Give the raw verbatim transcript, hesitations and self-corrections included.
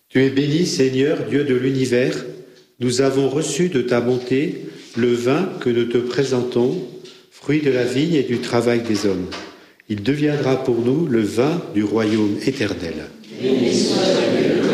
Tu es béni, Seigneur, Dieu de l'univers. Nous avons reçu de ta bonté le vin que nous te présentons, fruit de la vigne et du travail des hommes. Il deviendra pour nous le vin du royaume éternel. Béni soit Dieu.